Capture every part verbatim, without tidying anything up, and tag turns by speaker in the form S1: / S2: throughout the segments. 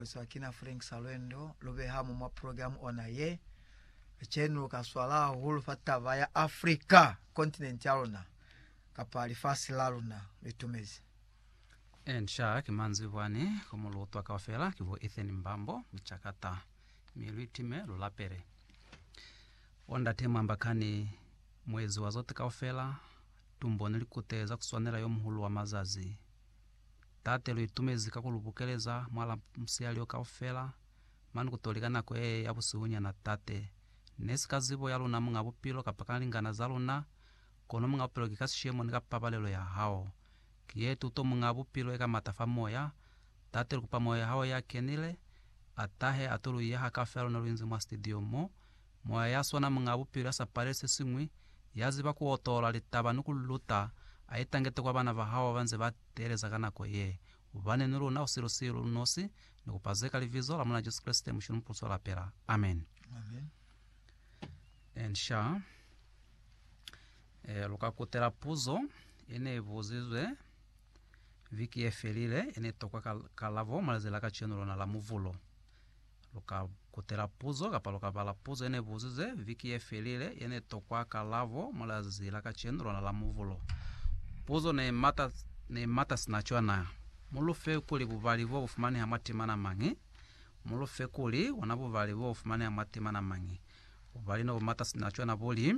S1: Sakina Frank Salwendo lobe hamu mwa program ona ye chenu kaswala hulu fatava ya Afrika continent yalona kapali fasi laluna litumezi
S2: ensha kimanzi bwani komuluto akawafela kibo Ethan Mbambo mchakata militime lulapere onda tema ambakani mwezi wa zote kawafela tumboni likuteza kuswanela yo muhulu wa mazazi tate litumezi kakulubukeleza mwala msiali okawafela manu kutolikana kwe yabusuhunya na tate nesi kazibo yaluna mga bupilo kapakalingana zaluna kono mga bupilo kikasishemo nika pabalelo ya hao kiyetu to mga bupilo eka matafa moya tate lukupa moya hao ya kenile atahe atulu ya hakafelo na luinzi mwa studio mo moya yaswana mga bupilo yasa parese simwi yaziba kuotola litaba nukuluta aitangete kwa bana bahawa banze batereza kana ko ye ubane nuru na usirosiru nosi nikupazeka livizo la mwana Jesus Christ mshunu pulso la pera amen
S1: amen
S2: ensha e luka kutera puzo ene vuzizwe viki efelile ene tokwa kalavo malazela kachenuro na la muvulo luka kutera puzo kapaloka bala puzo ene vuzizwe viki efelile ene tokwa kalavo malazela kachenuro na la muvulo puzo ne mata ne mata sinachwa na mulufe kuli buvalivo bufumani hamatima na mangi mulufe kuli wanabuvalivo bufumani hamatima na mangi ubali no mata sinachwa na boli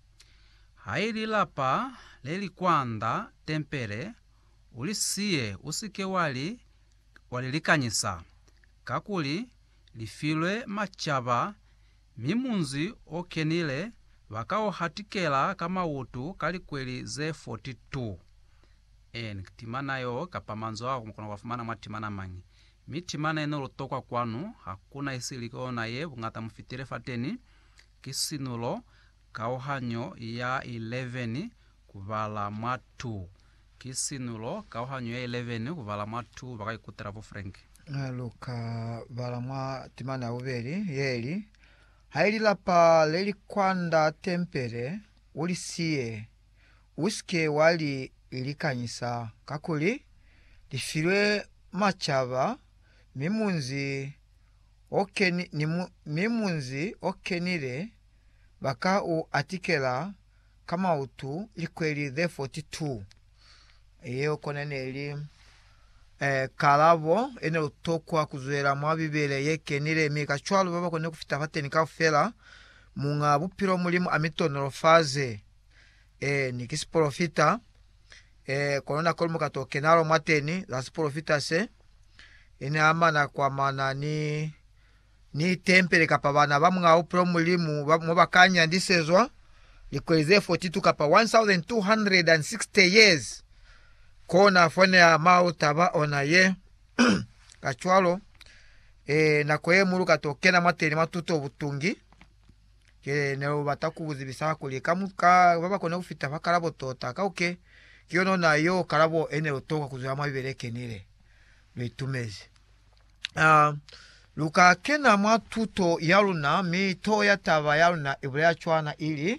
S2: haili lapa leli kwanda tempere ulisiye usike wali walilikanyisa kakuli lifilwe machaba mimunzi okenile wakao hatikela kama utu kali kweli ze forty-two en timana yo kapamanzo wako mkono wafumana matimana mangi mitimana eno lutokwa kwanu hakuna isiliko na ye ngata mfitire fateni kisinulo kauhanyo ya eleven kuvala matu kisinulo kauhanyo ya eleven kuvala matu bakai kutera bo Frank
S1: luka vala mwa timana uberi yeli haili lapa leli kwanda tempere ulisiye usike wali ilikanyisa kakuli lifilwe machaba mimunzi okeni nimu, mimunzi okenile baka u atikela kama utu likweli the forty-two iyo koneneli eh, kalavo ene utokwa kuzuela mwabibele yekenile mika chwalu baba kone kufita fateni kafela munga bupiro mulimu amitono faze eh, nikisiprofita eh, konona kolmu katoke nalo mateni lasiprofita se ene amana kwa mana ni ni tempere kapa bana bamunga bupiro mulimu mwabakanya ndisezwa likweze forty-two kapa one thousand two hundred sixty years kona fone ya mauta ba ona ye kachwalo e na kwe muru katokena mateni matuto butungi ke ne batakubuzi bisakuli kamuka baba kone ufita bakarabo tota ka okay kiyono na yo karabo ene otoka kuzama bibereke nile litumezi ah uh, luka kena matuto yaluna mi to yatava yaluna ibya chwana ili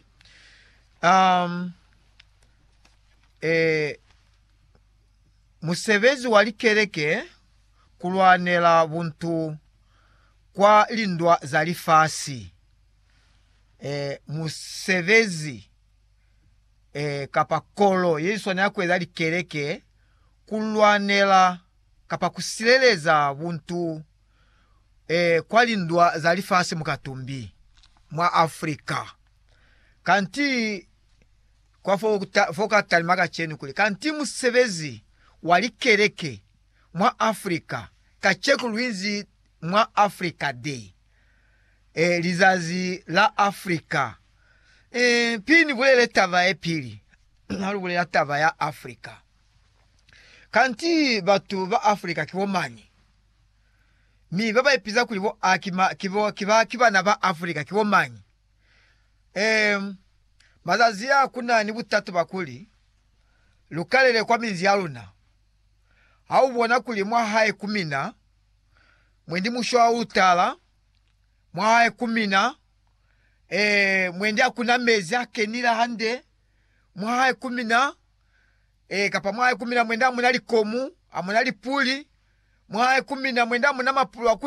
S1: um e Musevezi walikereke kulwanela buntu kwa lindwa zalifasi e Musevezi e kapakolo yesu anyakweza alikereke kulwanela kapakusileleza buntu e kwa lindwa zalifasi mukatumbi mwa Afrika kanti kwa foka foka talimaka chenu kule kanti Musevezi walikereke mwa Afrika kacheku luinzi mwa Afrika day e lizazi la Afrika e pini bulele tava epili nalu bulele tava ya Afrika kanti batu ba Afrika kibomanyi mi baba epiza kulibo akima kibo kiba kiba na ba Afrika kibomanyi e mazazia kuna ni butatu bakuli lukalele kwa minzi yaluna au bona kuli mwa hae kumina mwendi musho wa utala mwa hae kumina e mwendi akuna mezi yake nila hande mwa hae kumina e kapa mwa hae kumina mwenda amunali komu amunali puli mwa kumi na mwenda muna mapulu